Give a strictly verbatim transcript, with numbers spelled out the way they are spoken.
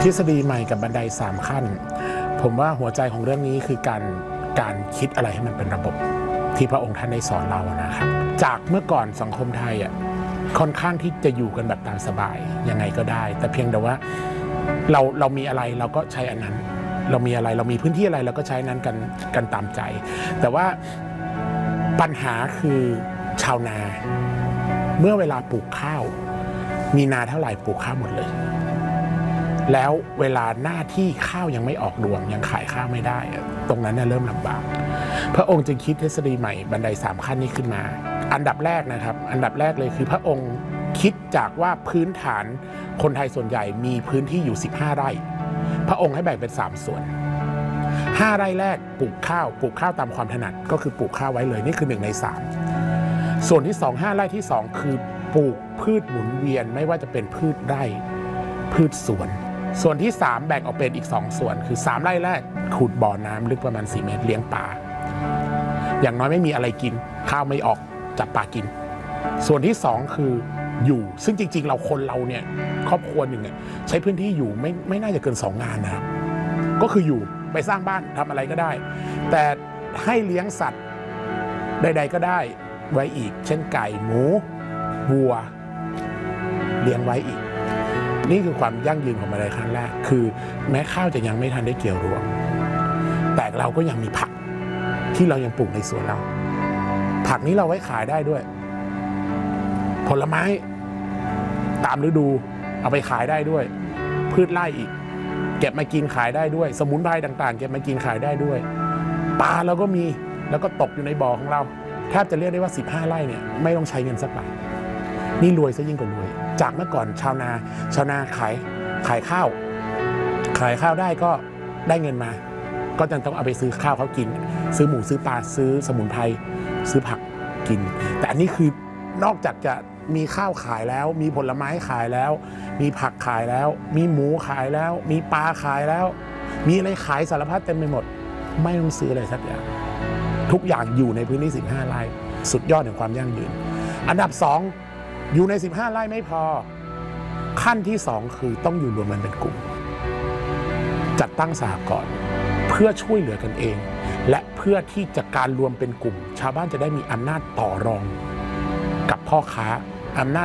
ทฤษฎีใหม่กับบันไดสามขั้นผมว่าหัวใจของเรื่องนี้คือการการคิดอะไรให้มันเป็นระบบที่พระองค์ท่านได้สอนเรานะครับจากเมื่อก่อนสังคมไทยอ่ะค่อนข้างที่จะอยู่กันแบบตามสบายยังไงก็ได้แต่เพียงแต่ว่าเราเรามีอะไรเราก็ใช้อันนั้นเรามีอะไรเรามีพื้นที่อะไรเราก็ใช้นั้นกันกันตามใจแต่ว่าปัญหาคือชาวนาเมื่อเวลาปลูกข้าวมีนาเท่าไหร่ปลูกข้าวหมดเลยแล้วเวลาหน้าที่ข้าวยังไม่ออกรวงยังขายข้าวไม่ได้ตรงนั้นเนี่ยเริ่มลำบากพระองค์จึงคิดทฤษฎีใหม่บันไดสามขั้นนี้ขึ้นมาอันดับแรกนะครับอันดับแรกเลยคือพระองค์คิดจากว่าพื้นฐานคนไทยส่วนใหญ่มีพื้นที่อยู่สิบห้าไร่พระองค์ให้แบ่งเป็นสามส่วนห้าไร่แรกปลูกข้าวปลูกข้าวตามความถนัดก็คือปลูกข้าวไว้เลยนี่คือหนึ่งในสามส่วนที่สองห้าไร่ที่สองคือปลูกพืชหมุนเวียนไม่ว่าจะเป็นพืชไร่พืชสวนส่วนที่สามแบ่งออกเป็นอีกสองส่วนคือสามไร่แรกขุดบ่อน้ำลึกประมาณสี่เมตรเลี้ยงปลาอย่างน้อยไม่มีอะไรกินข้าวไม่ออกจับปลากินส่วนที่สองคืออยู่ซึ่งจริงๆเราคนเราเนี่ยครอบครัวหนึ่งเนี่ยใช้พื้นที่อยู่ไม่ไม่น่าจะเกินสองงานนะครับก็คืออยู่ไปสร้างบ้านทำอะไรก็ได้แต่ให้เลี้ยงสัตว์ใดๆก็ได้ไว้อีกเช่นไก่หมูวัวเลี้ยงไว้อีกนี่คือความยั่งยืนของบันไดขั้นแรกคือแม้ข้าวจะยังไม่ทันได้เกี่ยวรวงแต่เราก็ยังมีผักที่เรายังปลูกในสวนเราผักนี้เราไว้ขายได้ด้วยผลไม้ตามฤดูเอาไปขายได้ด้วยพืชไร่อีกเก็บมากินขายได้ด้วยสมุนไพรต่างๆเก็บมากินขายได้ด้วยปลาเราก็มีแล้วก็ตกอยู่ในบ่อของเราแทบจะเรียกได้ว่าสิบห้าไร่เนี่ยไม่ต้องใช้เงินสักบาทนี่รวยซะยิ่งกว่ารวยจากเมื่อก่อนชาวนาชาวนาขายขายข้าวขายข้าวได้ก็ได้เงินมาก็จะต้องเอาไปซื้อข้าวเขากินซื้อหมูซื้อปลาซื้อสมุนไพรซื้อผักกินแต่อันนี้คือนอกจากจะมีข้าวขายแล้วมีผลไม้ขายแล้วมีผักขายแล้วมีหมูขายแล้วมีปลาขายแล้วมีอะไรขายสารพัดเต็มไปหมดไม่ต้องซื้ออะไรสักอย่างทุกอย่างอยู่ในพื้นที่สิบห้าไร่สุดยอดแห่งความยั่งยืนอันดับสองอยู่ในสิบห้าไร่ไม่พอขั้นที่สองคือต้องอยู่รวมกันเป็นกลุ่มจัดตั้งสหกรณ์เพื่อช่วยเหลือกันเองและเพื่อที่จะการรวมเป็นกลุ่มชาวบ้านจะได้มีอำนาจต่อรองกับพ่อค้าอำนาจ